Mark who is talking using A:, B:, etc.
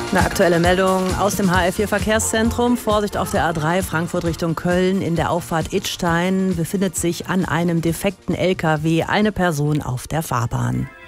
A: Eine aktuelle Meldung aus dem HR4-Verkehrszentrum. Vorsicht auf der A3 Frankfurt Richtung Köln. In der Auffahrt Idstein befindet sich an einem defekten LKW eine Person auf der Fahrbahn.